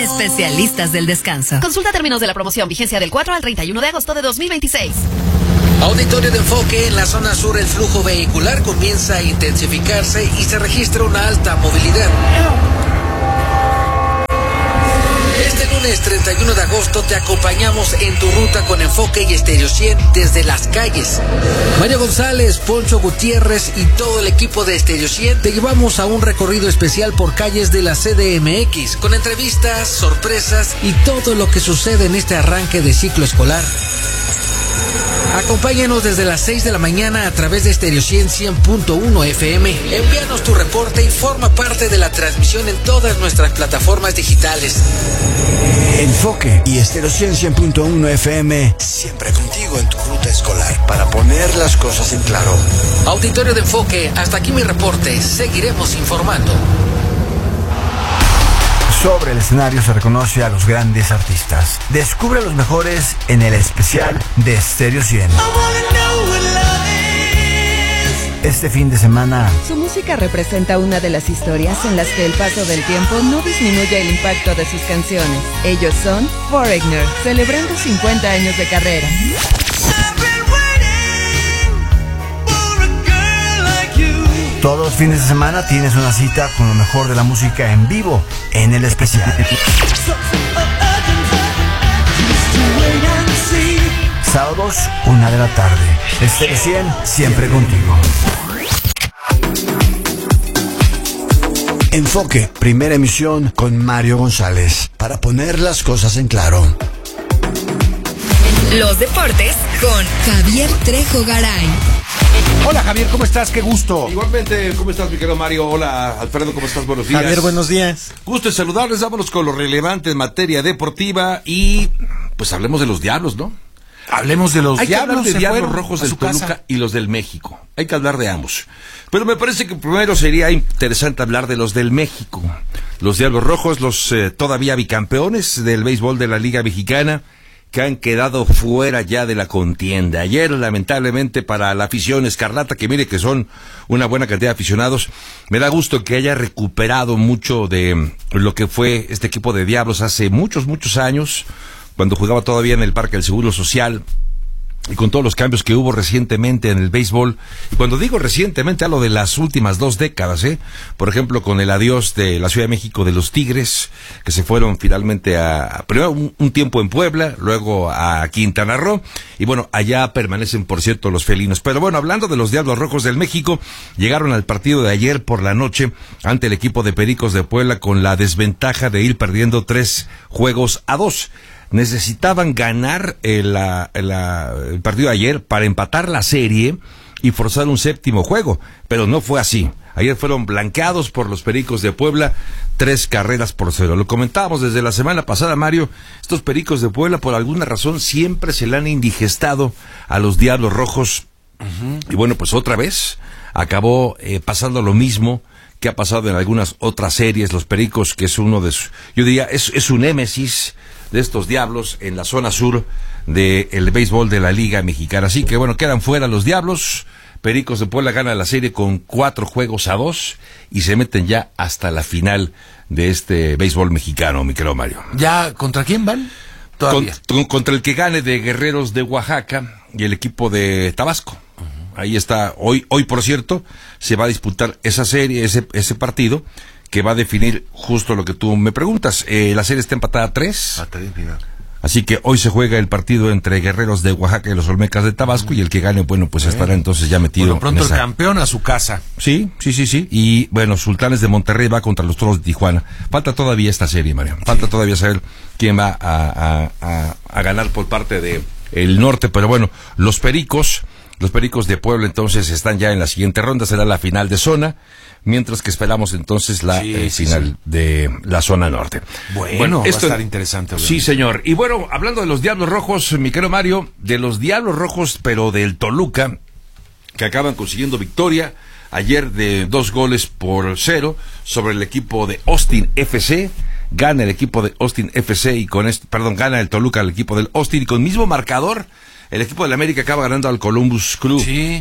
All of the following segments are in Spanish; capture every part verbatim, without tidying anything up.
Especialistas del descanso. Consulta términos de la promoción, vigencia del cuatro al treinta y uno de agosto de dos mil veintiséis. Auditorio de Enfoque, en la zona sur el flujo vehicular comienza a intensificarse y se registra una alta movilidad. Este lunes treinta y uno de agosto te acompañamos en tu ruta con Enfoque y Estéreo cien desde las calles. Mario González, Poncho Gutiérrez y todo el equipo de Estéreo cien te llevamos a un recorrido especial por calles de la C D M X con entrevistas, sorpresas y todo lo que sucede en este arranque de ciclo escolar. Acompáñanos desde las seis de la mañana a través de Estéreo cien, cien punto uno F M. Envíanos tu reporte y forma parte de la transmisión en todas nuestras plataformas digitales. Enfoque y Estéreo cien, cien punto uno F M, siempre contigo en tu ruta escolar, para poner las cosas en claro. Auditorio de Enfoque, hasta aquí mi reporte. Seguiremos informando. Sobre el escenario se reconoce a los grandes artistas. Descubre a los mejores en el especial de Estéreo cien. Este fin de semana, su música representa una de las historias en las que el paso del tiempo no disminuye el impacto de sus canciones. Ellos son Foreigner, celebrando cincuenta años de carrera. Todos los fines de semana tienes una cita con lo mejor de la música en vivo en el especial. Sábados, una de la tarde. Estéreo cien, siempre contigo. Enfoque, primera emisión con Mario González, para poner las cosas en claro. Los deportes con Javier Trejo Garay. Hola Javier, ¿cómo estás? Qué gusto. Igualmente, ¿cómo estás, mi querido Mario? Hola Alfredo, ¿cómo estás? Buenos días. Javier, buenos días. Gusto en saludarles, vámonos con lo relevante en materia deportiva y pues hablemos de los Diablos, ¿no? Hablemos de los Hay Diablos. que hablar de se Diablos Rojos del Toluca casa. Y los del México. Hay que hablar de ambos. Pero me parece que primero sería interesante hablar de los del México. Los Diablos Rojos, los eh, todavía bicampeones del béisbol de la Liga Mexicana, que han quedado fuera ya de la contienda. Ayer, lamentablemente, para la afición escarlata, que mire que son una buena cantidad de aficionados, me da gusto que haya recuperado mucho de lo que fue este equipo de Diablos hace muchos, muchos años, cuando jugaba todavía en el Parque del Seguro Social, y con todos los cambios que hubo recientemente en el béisbol. Y cuando digo recientemente, hablo de las últimas dos décadas, ¿eh? Por ejemplo, con el adiós de la Ciudad de México de los Tigres, que se fueron finalmente a, a primero un, un tiempo en Puebla, luego a Quintana Roo, y bueno, allá permanecen, por cierto, los felinos. Pero bueno, hablando de los Diablos Rojos del México, llegaron al partido de ayer por la noche ante el equipo de Pericos de Puebla con la desventaja de ir perdiendo tres juegos a dos. Necesitaban ganar el, el, el partido de ayer para empatar la serie y forzar un séptimo juego, pero no fue así. Ayer fueron blanqueados por los Pericos de Puebla, tres carreras por cero. Lo comentábamos desde la semana pasada, Mario. Estos Pericos de Puebla, por alguna razón, siempre se le han indigestado a los Diablos Rojos. Uh-huh. Y bueno, pues otra vez acabó eh, pasando lo mismo que ha pasado en algunas otras series. Los Pericos, que es uno de sus, yo diría, es, es un némesis de estos Diablos en la zona sur del béisbol de la Liga Mexicana. Así que bueno, quedan fuera los Diablos. Pericos de Puebla gana la serie con cuatro juegos a dos y se meten ya hasta la final de este béisbol mexicano, mi querido Mario. ¿Ya contra quién van? Todavía. Con, contra el que gane de Guerreros de Oaxaca y el equipo de Tabasco. Uh-huh. Ahí está, hoy, hoy por cierto, se va a disputar esa serie, ese, ese partido, que va a definir justo lo que tú me preguntas. Eh, la serie está empatada a tres. A tres, mira. Así que hoy se juega el partido entre Guerreros de Oaxaca y los Olmecas de Tabasco, y el que gane, bueno, pues estará entonces ya metido. Bueno, pronto en esa... el campeón a su casa. Sí, sí, sí, sí. Y bueno, Sultanes de Monterrey va contra los Toros de Tijuana. Falta todavía esta serie, Mario. Falta sí. todavía saber quién va a, a, a, a ganar por parte de el norte, pero bueno, los Pericos, los Pericos de Puebla entonces están ya en la siguiente ronda, será la final de zona, mientras que esperamos entonces la sí, eh, sí, final sí. de la zona norte. Bueno, bueno esto va a estar interesante. Obviamente. Sí, señor. Y bueno, hablando de los Diablos Rojos, mi querido Mario, de los Diablos Rojos, pero del Toluca, que acaban consiguiendo victoria ayer de dos goles por cero sobre el equipo de Austin F C. Gana el equipo de Austin F C y con esto, perdón, gana el Toluca el equipo del Austin y con mismo marcador, el equipo del América acaba ganando al Columbus Crew. Sí.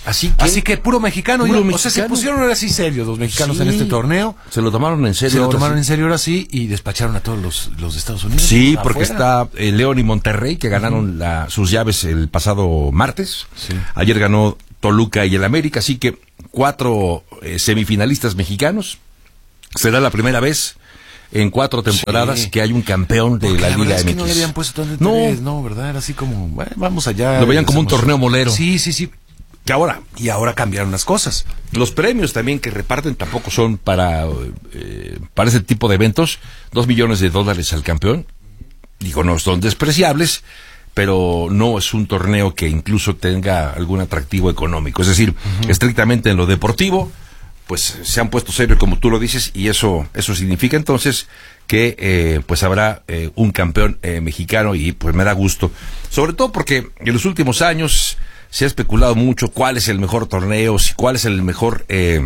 Así que, Así que puro mexicano. Puro yo, mexicano. O sea, se pusieron ahora sí serios los mexicanos sí, en este torneo. Se lo tomaron en serio. Se lo tomaron sí. en serio ahora sí y despacharon a todos los, los de Estados Unidos. Sí, afuera. porque está eh, León y Monterrey que ganaron uh-huh. la, sus llaves el pasado martes. Sí. Ayer ganó Toluca y el América, así que cuatro eh, semifinalistas mexicanos. Será la primera vez en cuatro temporadas sí. que hay un campeón de Porque la, la Liga es M X. Que no le habían puesto tanto no. interés, no, ¿verdad? Era así como, bueno, vamos allá. Lo veían como un torneo molero. Sí, sí, sí. Que ahora, y ahora cambiaron las cosas. Los premios también que reparten tampoco son para, eh, para ese tipo de eventos. Dos millones de dólares al campeón. Digo, no son despreciables, pero no es un torneo que incluso tenga algún atractivo económico. Es decir, uh-huh. estrictamente en lo deportivo, pues se han puesto serios como tú lo dices, y eso eso significa entonces que eh, pues habrá eh, un campeón eh, mexicano, y pues me da gusto, sobre todo porque en los últimos años se ha especulado mucho cuál es el mejor torneo, si cuál es el mejor eh,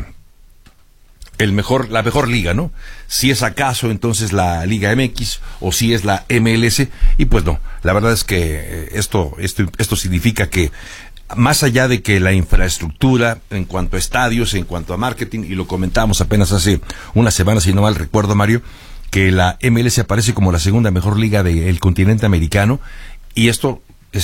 el mejor la mejor liga, ¿no? Si es acaso entonces la Liga M X o si es la M L S, y pues no, la verdad es que esto esto esto significa que más allá de que la infraestructura en cuanto a estadios, en cuanto a marketing, y lo comentamos apenas hace una semana, si no mal recuerdo, Mario, que la M L S aparece como la segunda mejor liga del continente americano, y esto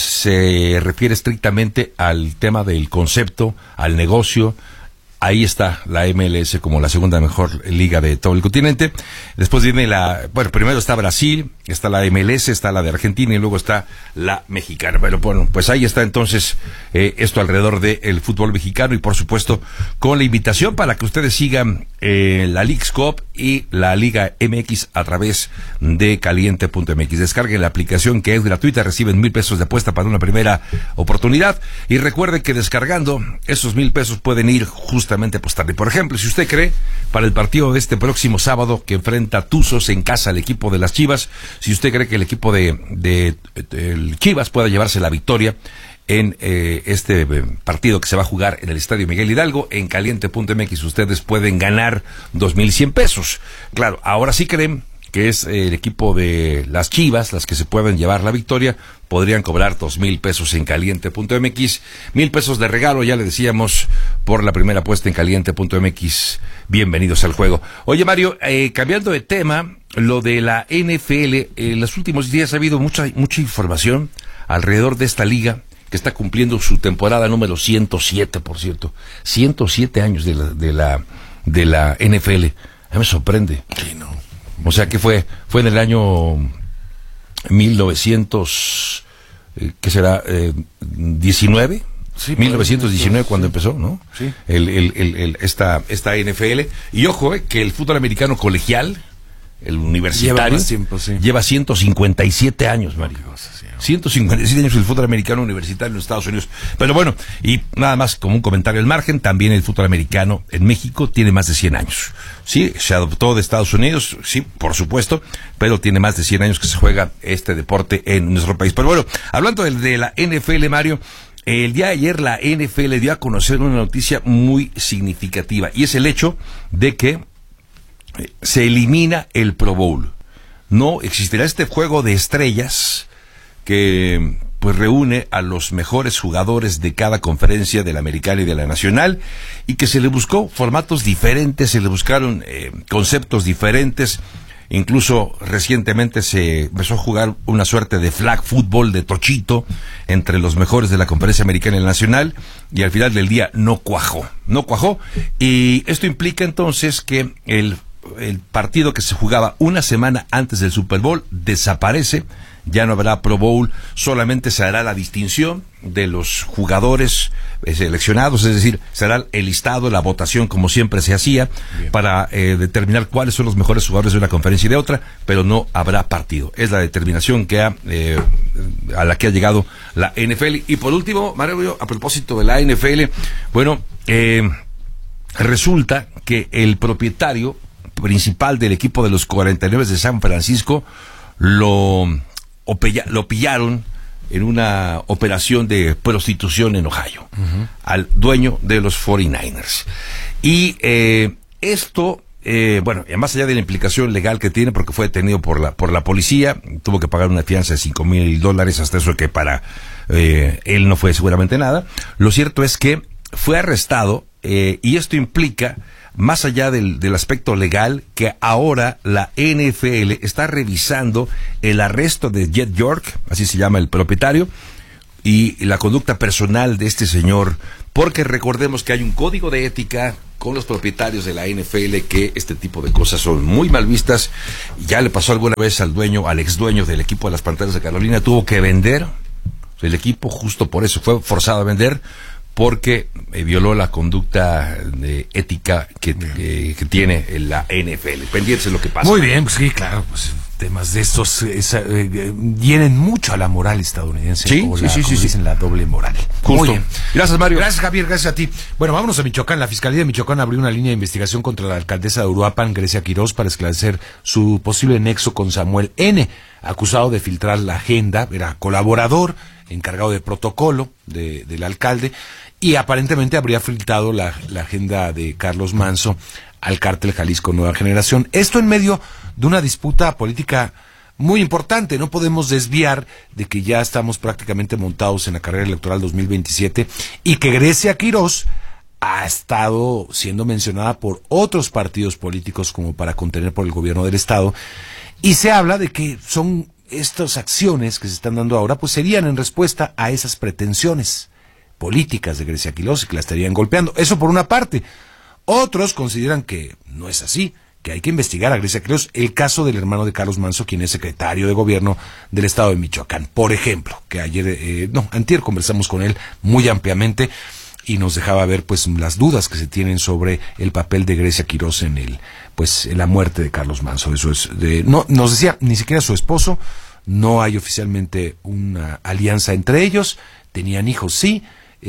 se refiere estrictamente al tema del concepto, al negocio. Ahí está la M L S como la segunda mejor liga de todo el continente. Después viene la, bueno, primero está Brasil, está la M L S, está la de Argentina y luego está la mexicana. Pero bueno, pues ahí está entonces eh, esto alrededor del fútbol mexicano, y por supuesto con la invitación para que ustedes sigan eh, la Leagues Cup y la Liga M X a través de caliente punto m x. Descarguen la aplicación, que es gratuita, reciben mil pesos de apuesta para una primera oportunidad, y recuerden que descargando esos mil pesos pueden ir justamente apostarle. Por ejemplo, si usted cree para el partido de este próximo sábado que enfrenta Tuzos en casa al equipo de las Chivas, si usted cree que el equipo de, de, de el Chivas pueda llevarse la victoria en eh, este partido que se va a jugar en el Estadio Miguel Hidalgo, en caliente punto m x ustedes pueden ganar dos mil cien pesos. Claro, ahora sí creen que es el equipo de las Chivas las que se pueden llevar la victoria, podrían cobrar dos mil pesos en caliente punto m x, mil pesos de regalo, ya le decíamos, por la primera apuesta en caliente punto m x. Bienvenidos al juego. Oye, Mario, eh, cambiando de tema, lo de la N F L, en los últimos días ha habido mucha mucha información alrededor de esta liga que está cumpliendo su temporada número ciento siete, por cierto, ciento siete años de la de la de la N F L. A mí me sorprende. Sí, no. O sea que fue fue en el año mil novecientos, eh, ¿qué será? Eh, diecinueve, sí, mil novecientos diecinueve cuando sí. empezó, ¿no? Sí. El, el, el, el, esta esta N F L. Y ojo, eh, que el fútbol americano colegial, el universitario, lleva más tiempo, sí. Lleva ciento cincuenta y siete años, Mario. ciento cincuenta y siete años el fútbol americano universitario en los Estados Unidos. Pero bueno, y nada más como un comentario al margen, también el fútbol americano en México tiene más de cien años. Sí, se adoptó de Estados Unidos, sí, por supuesto, pero tiene más de cien años que se juega este deporte en nuestro país. Pero bueno, hablando de, de la N F L, Mario, el día de ayer la N F L dio a conocer una noticia muy significativa, y es el hecho de que se elimina el Pro Bowl. No existirá este juego de estrellas que pues reúne a los mejores jugadores de cada conferencia, de la americana y de la nacional, y que se le buscó formatos diferentes, se le buscaron eh, conceptos diferentes. Incluso recientemente se empezó a jugar una suerte de flag football, de tochito, entre los mejores de la conferencia americana y la nacional, y al final del día no cuajó, no cuajó, y esto implica entonces que el, el partido que se jugaba una semana antes del Super Bowl desaparece. Ya no habrá Pro Bowl, solamente se hará la distinción de los jugadores seleccionados, es decir, será el listado, la votación como siempre se hacía. Bien. Para eh, determinar cuáles son los mejores jugadores de una conferencia y de otra, pero no habrá partido. Es la determinación que ha, eh, a la que ha llegado la N F L. Y por último, Mario, a propósito de la N F L, bueno, eh, resulta que el propietario principal del equipo de los cuarenta y nueve de San Francisco lo... O pilla, lo pillaron en una operación de prostitución en Ohio, uh-huh. al dueño de los cuarenta y nueve ers. Y eh, esto, eh, bueno, más allá de la implicación legal que tiene, porque fue detenido por la por la policía, tuvo que pagar una fianza de cinco mil dólares, hasta eso que para eh, él no fue seguramente nada. Lo cierto es que fue arrestado eh, y esto implica, más allá del, del aspecto legal, que ahora la N F L está revisando el arresto de Jed York, así se llama el propietario, y la conducta personal de este señor, porque recordemos que hay un código de ética con los propietarios de la N F L que este tipo de cosas son muy mal vistas. Ya le pasó alguna vez al dueño, al ex dueño del equipo de las Panteras de Carolina, tuvo que vender el equipo justo por eso, fue forzado a vender porque eh, violó la conducta de ética que, que, que tiene la N F L. Pendientes de lo que pasa. Muy bien, pues sí, claro, pues temas de estos esa, eh, hieren mucho a la moral estadounidense. Sí, o sí, la, sí, como sí, dicen, sí. la doble moral. Justo. Muy bien. Gracias, Mario. Gracias, Javier, gracias a ti. Bueno, vámonos a Michoacán. La Fiscalía de Michoacán abrió una línea de investigación contra la alcaldesa de Uruapan, Grecia Quirós, para esclarecer su posible nexo con Samuel N., acusado de filtrar la agenda, era colaborador, encargado de protocolo de, del alcalde, y aparentemente habría filtrado la, la agenda de Carlos Manzo al cártel Jalisco Nueva Generación. Esto en medio de una disputa política muy importante. No podemos desviar de que ya estamos prácticamente montados en la carrera electoral dos mil veintisiete y que Grecia Quirós ha estado siendo mencionada por otros partidos políticos como para contener por el gobierno del estado, y se habla de que son estas acciones que se están dando ahora, pues serían en respuesta a esas pretensiones políticas de Grecia Quirós y que la estarían golpeando. Eso por una parte. Otros consideran que no es así, que hay que investigar a Grecia Quirós, el caso del hermano de Carlos Manzo, quien es secretario de gobierno del estado de Michoacán, por ejemplo, que ayer, eh, no, antier conversamos con él muy ampliamente y nos dejaba ver pues las dudas que se tienen sobre el papel de Grecia Quirós en el, pues en la muerte de Carlos Manzo. Eso es, de, no, nos decía, ni siquiera su esposo, no hay oficialmente una alianza entre ellos, tenían hijos, sí.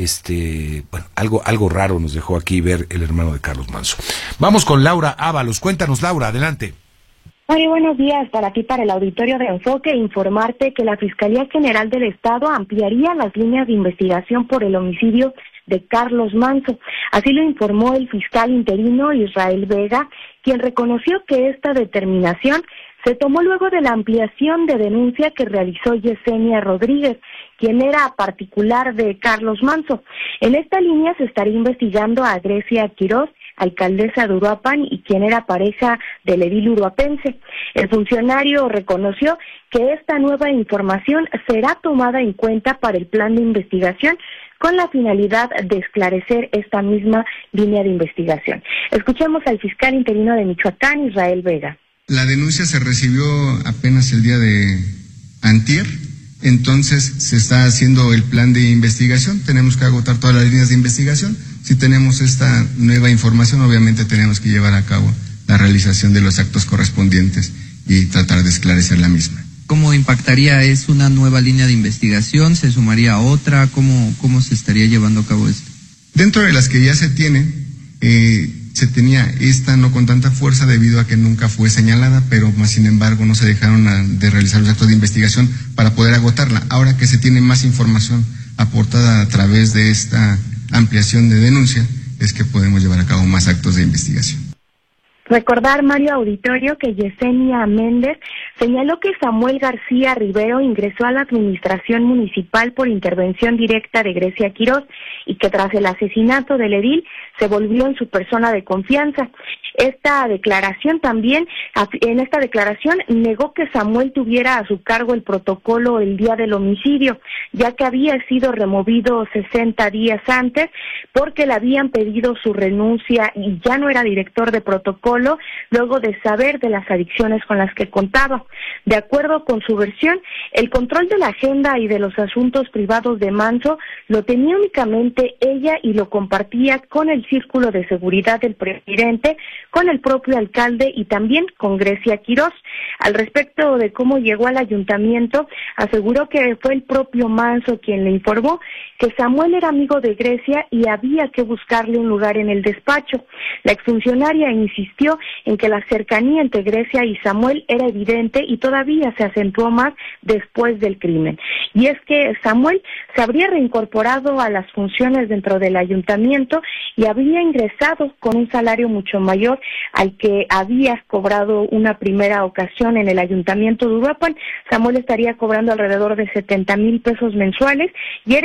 Este, bueno, algo, algo raro nos dejó aquí ver el hermano de Carlos Manzo. Vamos con Laura Ábalos. Cuéntanos, Laura, adelante. Muy buenos días para ti, para el auditorio de Enfoque. Informarte que la Fiscalía General del Estado ampliaría las líneas de investigación por el homicidio de Carlos Manzo. Así lo informó el fiscal interino Israel Vega, quien reconoció que esta determinación se tomó luego de la ampliación de denuncia que realizó Yesenia Rodríguez, quien era particular de Carlos Manzo. En esta línea se estaría investigando a Grecia Quirós, alcaldesa de Uruapan y quien era pareja del edil uruapense. El funcionario reconoció que esta nueva información será tomada en cuenta para el plan de investigación con la finalidad de esclarecer esta misma línea de investigación. Escuchemos al fiscal interino de Michoacán, Israel Vega. La denuncia se recibió apenas el día de antier, entonces se está haciendo el plan de investigación, tenemos que agotar todas las líneas de investigación. Si tenemos esta nueva información, obviamente tenemos que llevar a cabo la realización de los actos correspondientes y tratar de esclarecer la misma. ¿Cómo impactaría? ¿Es una nueva línea de investigación? ¿Se sumaría a otra? ¿Cómo, cómo se estaría llevando a cabo esto? Dentro de las que ya se tienen, eh, se tenía esta no con tanta fuerza debido a que nunca fue señalada, pero más sin embargo no se dejaron a, de realizar los actos de investigación para poder agotarla. Ahora que se tiene más información aportada a través de esta ampliación de denuncia, es que podemos llevar a cabo más actos de investigación. Recordar, Mario Auditorio, que Yesenia Méndez señaló que Samuel García Rivero ingresó a la administración municipal por intervención directa de Grecia Quirós y que tras el asesinato del edil se volvió en su persona de confianza. Esta declaración también, en esta declaración negó que Samuel tuviera a su cargo el protocolo el día del homicidio, ya que había sido removido sesenta días antes porque le habían pedido su renuncia y ya no era director de protocolo luego de saber de las adicciones con las que contaba. De acuerdo con su versión, el control de la agenda y de los asuntos privados de Manzo lo tenía únicamente ella y lo compartía con el círculo de seguridad del presidente, con el propio alcalde y también con Grecia Quirós. Al respecto de cómo llegó al ayuntamiento, aseguró que fue el propio Manzo quien le informó que Samuel era amigo de Grecia y había que buscarle un lugar en el despacho. La exfuncionaria insistió en que la cercanía entre Grecia y Samuel era evidente y todavía se acentuó más después del crimen. Y es que Samuel se habría reincorporado a las funciones dentro del ayuntamiento y habría ingresado con un salario mucho mayor al que había cobrado una primera ocasión en el ayuntamiento de Uruapan. Samuel estaría cobrando alrededor de setenta mil pesos mensuales y era el único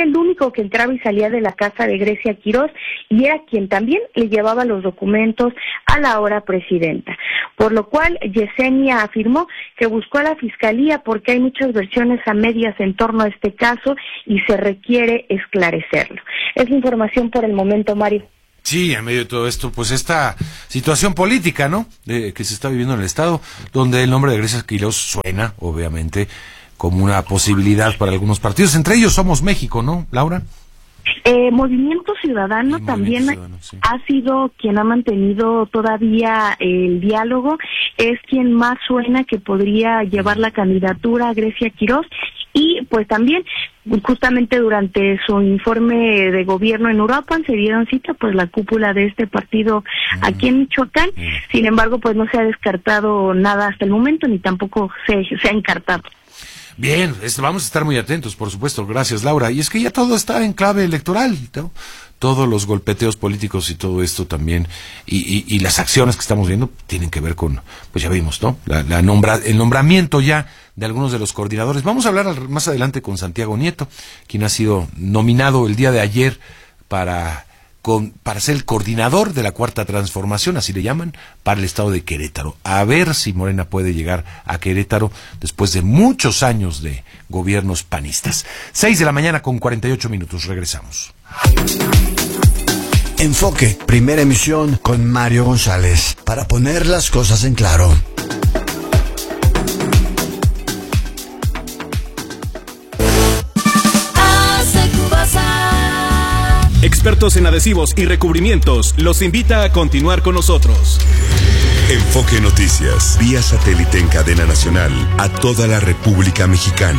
único que entraba y salía de la casa de Grecia Quirós y era quien también le llevaba los documentos a la ahora presidenta. Por lo cual, Yesenia afirmó que buscó a la Fiscalía porque hay muchas versiones a medias en torno a este caso y se requiere esclarecerlo. Es la información por el momento, Mario. Sí, en medio de todo esto, pues esta situación política, ¿no?, eh, que se está viviendo en el Estado, donde el nombre de Grecia Quirós suena, obviamente, como una posibilidad para algunos partidos. Entre ellos Somos México, ¿no, Laura? Eh, Movimiento Ciudadano Sí, también Movimiento Ciudadano, sí. ha sido quien ha mantenido todavía el diálogo, es quien más suena que podría llevar la candidatura a Grecia Quirós y pues también justamente durante su informe de gobierno en Uruapan se dieron cita pues la cúpula de este partido aquí en Michoacán, sin embargo pues no se ha descartado nada hasta el momento ni tampoco se, se ha encartado. Bien, es, vamos a estar muy atentos, por supuesto. Gracias, Laura. Y es que ya todo está en clave electoral, ¿no? Todos los golpeteos políticos y todo esto también, y, y, y las acciones que estamos viendo tienen que ver con, pues ya vimos, ¿no? La, la nombra, el nombramiento ya de algunos de los coordinadores. Vamos a hablar al, más adelante con Santiago Nieto, quien ha sido nominado el día de ayer para... Con, para ser el coordinador de la Cuarta Transformación, así le llaman, para el estado de Querétaro. A ver si Morena puede llegar a Querétaro después de muchos años de gobiernos panistas. Seis de la mañana con cuarenta y ocho minutos, regresamos. Enfoque, primera emisión con Mario González, para poner las cosas en claro. Expertos en adhesivos y recubrimientos los invita a continuar con nosotros. Enfoque Noticias, vía satélite en cadena nacional a toda la República Mexicana.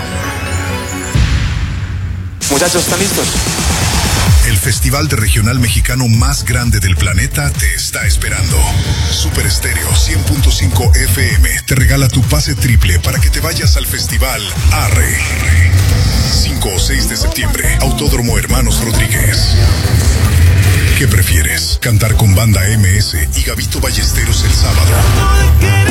Muchachos, ¿están listos? El festival de regional mexicano más grande del planeta te está esperando. Super Estéreo cien punto cinco F M te regala tu pase triple para que te vayas al festival Arre. cinco o seis de septiembre, Autódromo Hermanos Rodríguez. ¿Qué prefieres? ¿Cantar con Banda M S y Gabito Ballesteros el sábado?